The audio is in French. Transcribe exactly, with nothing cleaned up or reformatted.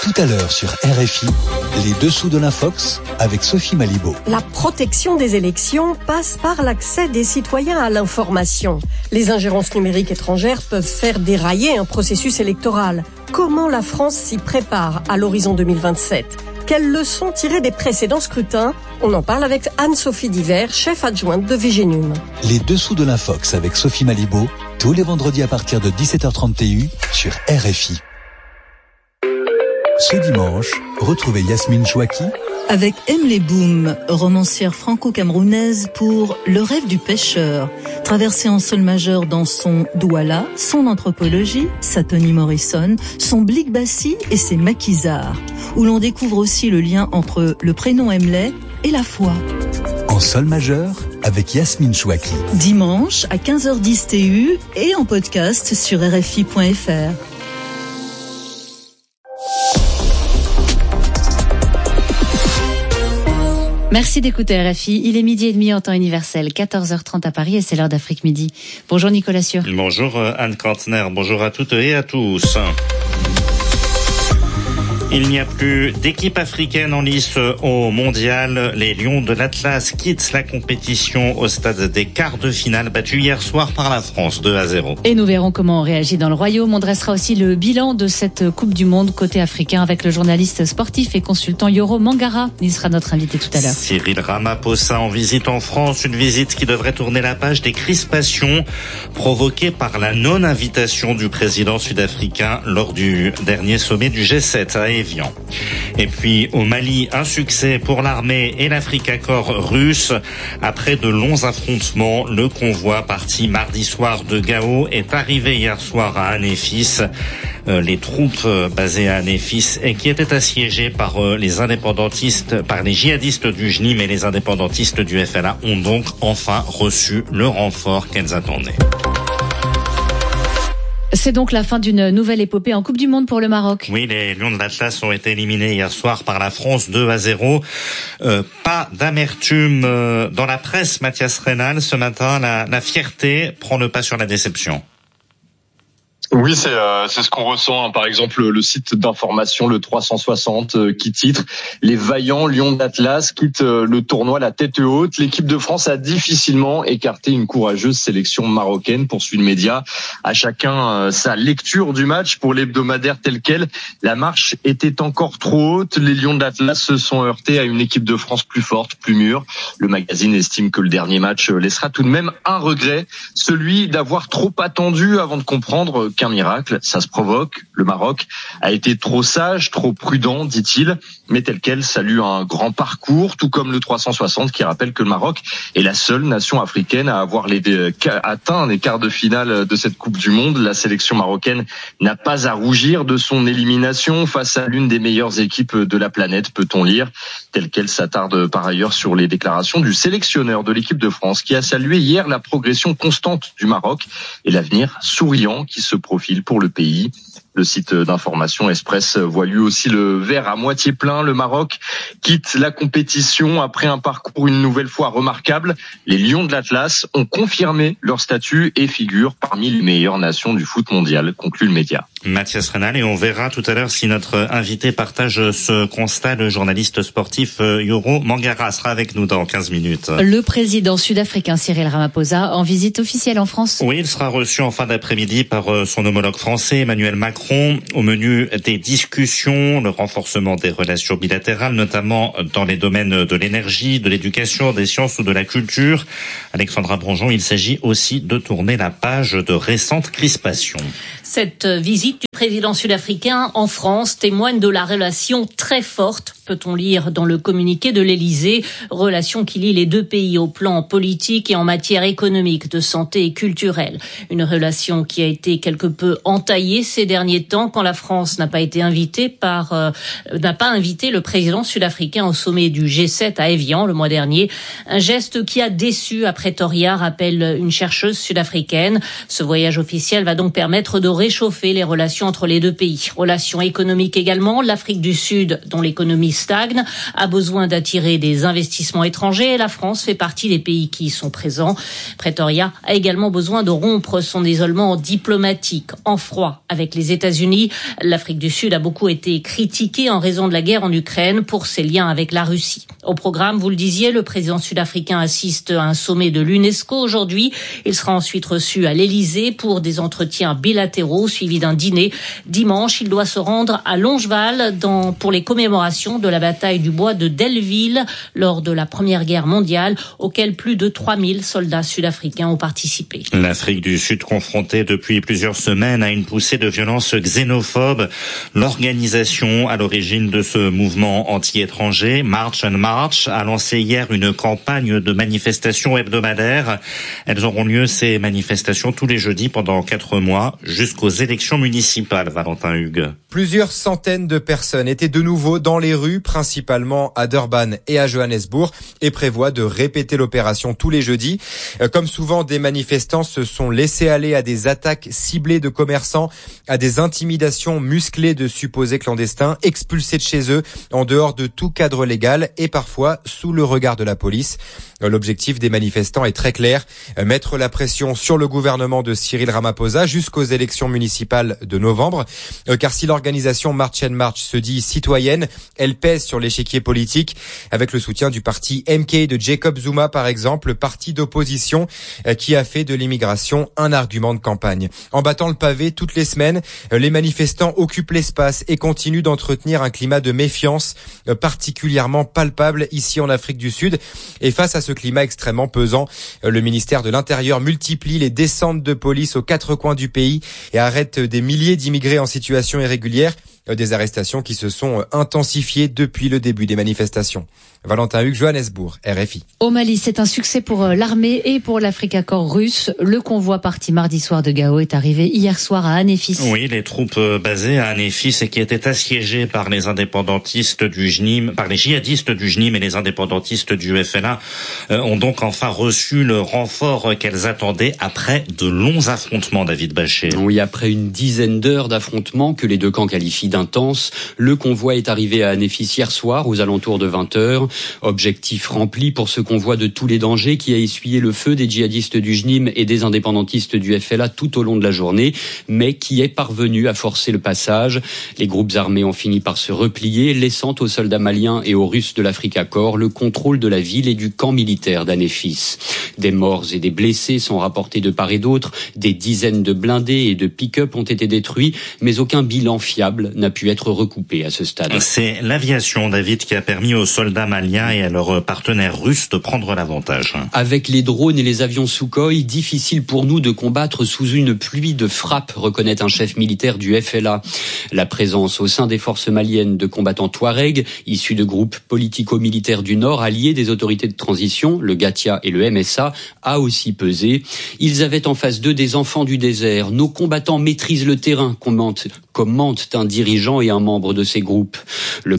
Tout à l'heure sur R F I, les dessous de l'Infox avec Sophie Malibaud. La protection des élections passe par l'accès des citoyens à l'information. Les ingérences numériques étrangères peuvent faire dérailler un processus électoral. Comment la France s'y prépare à l'horizon deux mille vingt-sept ? Quelles leçons tirer des précédents scrutins ? On en parle avec Anne-Sophie Diver, chef adjointe de Vigénum. Les dessous de l'Infox avec Sophie Malibaud, tous les vendredis à partir de dix-sept heures trente sur R F I. Ce dimanche, retrouvez Yasmine Chouaki avec Emily Boom, romancière franco-camerounaise pour Le rêve du pêcheur, traversée en sol majeur dans son Douala, son anthropologie, sa Toni Morrison, son Blick Bassi et ses maquisards, où l'on découvre aussi le lien entre le prénom Emily et la foi. En sol majeur avec Yasmine Chouaki. Dimanche à quinze heures dix T U et en podcast sur R F I point F R. Merci d'écouter R F I. Il est midi et demi en temps universel, quatorze heures trente à Paris et c'est l'heure d'Afrique Midi. Bonjour Nicolas Sûr. Bonjour Anne Kantner, bonjour à toutes et à tous. Il n'y a plus d'équipe africaine en lice au mondial. Les Lions de l'Atlas quittent la compétition au stade des quarts de finale, battus hier soir par la France deux à zéro. Et nous verrons comment on réagit dans le royaume. On dressera aussi le bilan de cette Coupe du Monde côté africain avec le journaliste sportif et consultant Yoro Mangara. Il sera notre invité tout à l'heure. Cyril Ramaphosa en visite en France, une visite qui devrait tourner la page des crispations provoquées par la non-invitation du président sud-africain lors du dernier sommet du G sept à Evian. Et puis au Mali, un succès pour l'armée et l'Afrikakor russe. Après de longs affrontements, le convoi parti mardi soir de Gao est arrivé hier soir à Anéfis. Euh, les troupes euh, basées à Anéfis et qui étaient assiégées par euh, les indépendantistes, par les djihadistes du J N I M et les indépendantistes du F L A ont donc enfin reçu le renfort qu'elles attendaient. C'est donc la fin d'une nouvelle épopée en Coupe du Monde pour le Maroc. Oui, les Lions de l'Atlas ont été éliminés hier soir par la France deux à zéro. Euh, pas d'amertume euh, dans la presse, Mathias Reynal. Ce matin, la, la fierté prend le pas sur la déception. Oui, c'est euh, c'est ce qu'on ressent. Hein. Par exemple, le site d'information, le trois cent soixante, euh, qui titre « Les vaillants Lions d'Atlas quittent euh, le tournoi la tête haute. L'équipe de France a difficilement écarté une courageuse sélection marocaine », poursuit le média. À chacun euh, sa lecture du match. Pour l'hebdomadaire tel quel, la marche était encore trop haute. Les Lions d'Atlas se sont heurtés à une équipe de France plus forte, plus mûre. Le magazine estime que le dernier match laissera tout de même un regret, celui d'avoir trop attendu avant de comprendre qu'un miracle, ça se provoque. Le Maroc a été trop sage, trop prudent, dit-il, mais tel quel salue un grand parcours, tout comme le trois cent soixante qui rappelle que le Maroc est la seule nation africaine à avoir les, atteint les quarts de finale de cette Coupe du Monde. La sélection marocaine n'a pas à rougir de son élimination face à l'une des meilleures équipes de la planète, peut-on lire. Tel quel s'attarde par ailleurs sur les déclarations du sélectionneur de l'équipe de France qui a salué hier la progression constante du Maroc et l'avenir souriant qui se profile pour le pays. Le site d'information Express voit lui aussi le verre à moitié plein. Le Maroc quitte la compétition après un parcours une nouvelle fois remarquable. Les Lions de l'Atlas ont confirmé leur statut et figurent parmi les meilleures nations du foot mondial, conclut le média. Mathias Reynal, et on verra tout à l'heure si notre invité partage ce constat. Le journaliste sportif Yoro Mangara sera avec nous dans quinze minutes. Le président sud-africain Cyril Ramaphosa en visite officielle en France. Oui, il sera reçu en fin d'après-midi par son homologue français Emmanuel Macron. Au menu des discussions, le renforcement des relations bilatérales, notamment dans les domaines de l'énergie, de l'éducation, des sciences ou de la culture. Alexandra Bronjon, il s'agit aussi de tourner la page de récentes crispations. Cette visite du président sud-africain en France témoigne de la relation très forte, peut-on lire dans le communiqué de l'Élysée, relation qui lie les deux pays au plan politique et en matière économique, de santé et culturelle. Une relation qui a été quelque peu entaillée ces derniers temps quand la France n'a pas été invitée par, euh, n'a pas invité le président sud-africain au sommet du G sept à Evian le mois dernier. Un geste qui a déçu à Pretoria, rappelle une chercheuse sud-africaine. Ce voyage officiel va donc permettre de réchauffer les relations entre les deux pays. Relations économiques également. L'Afrique du Sud, dont l'économie stagne, a besoin d'attirer des investissements étrangers et la France fait partie des pays qui y sont présents. Pretoria a également besoin de rompre son isolement diplomatique en froid avec les États-Unis. L'Afrique du Sud a beaucoup été critiquée en raison de la guerre en Ukraine pour ses liens avec la Russie. Au programme, vous le disiez, le président sud-africain assiste à un sommet de l'UNESCO aujourd'hui. Il sera ensuite reçu à l'Élysée pour des entretiens bilatéraux suivis d'un dîner. Dimanche, il doit se rendre à Longeval dans, pour les commémorations de la bataille du bois de Delville lors de la Première Guerre mondiale, auquel plus de trois mille soldats sud-africains ont participé. L'Afrique du Sud confrontée depuis plusieurs semaines à une poussée de violence xénophobe. L'organisation à l'origine de ce mouvement anti-étranger, March and March, a lancé hier une campagne de manifestations hebdomadaires. Elles auront lieu, ces manifestations, tous les jeudis pendant quatre mois jusqu'aux élections municipales, Valentin Hugues. Plusieurs centaines de personnes étaient de nouveau dans les rues, principalement à Durban et à Johannesburg, et prévoient de répéter l'opération tous les jeudis. Comme souvent, des manifestants se sont laissés aller à des attaques ciblées de commerçants, à des intimidations musclées de supposés clandestins, expulsés de chez eux, en dehors de tout cadre légal et parfois sous le regard de la police. L'objectif des manifestants est très clair, mettre la pression sur le gouvernement de Cyril Ramaphosa jusqu'aux élections municipales de novembre. Car si l'organisation March and March se dit citoyenne, elle pèse sur l'échiquier politique, avec le soutien du parti M K de Jacob Zuma par exemple, le parti d'opposition qui a fait de l'immigration un argument de campagne. En battant le pavé toutes les semaines, les manifestants occupent l'espace et continuent d'entretenir un climat de méfiance particulièrement palpable ici en Afrique du Sud. Et face à ce climat extrêmement pesant, le ministère de l'Intérieur multiplie les descentes de police aux quatre coins du pays et arrête des milliers d'immigrés en situation irrégulière. Des arrestations qui se sont intensifiées depuis le début des manifestations. Valentin Hugues, Johannesburg, R F I. Au Mali, c'est un succès pour l'armée et pour l'Africa Corps russe. Le convoi parti mardi soir de Gao est arrivé hier soir à Anéfis. Oui, les troupes basées à Anéfis et qui étaient assiégées par les indépendantistes du J N I M, par les djihadistes du J N I M et les indépendantistes du F L A ont donc enfin reçu le renfort qu'elles attendaient après de longs affrontements, David Bachet. Oui, après une dizaine d'heures d'affrontements que les deux camps qualifient d'intenses, le convoi est arrivé à Anéfis hier soir aux alentours de vingt heures. Objectif rempli pour ce convoi de tous les dangers qui a essuyé le feu des djihadistes du J N I M et des indépendantistes du F L A tout au long de la journée, mais qui est parvenu à forcer le passage. Les groupes armés ont fini par se replier, laissant aux soldats maliens et aux Russes de l'Africa Corps le contrôle de la ville et du camp militaire d'Anéfis. Des morts et des blessés sont rapportés de part et d'autre, des dizaines de blindés et de pick-up ont été détruits, mais aucun bilan fiable n'a pu être recoupé à ce stade. C'est l'aviation, David, qui a permis aux soldats maliens et à leurs partenaires russes de prendre l'avantage. Avec les drones et les avions Sukhoi, difficile pour nous de combattre sous une pluie de frappes, reconnaît un chef militaire du F L A. La présence au sein des forces maliennes de combattants Touareg, issus de groupes politico-militaires du Nord, alliés des autorités de transition, le Gatia et le M S A, a aussi pesé. Ils avaient en face d'eux des enfants du désert. Nos combattants maîtrisent le terrain, commente, commente un dirigeant et un membre de ces groupes. Le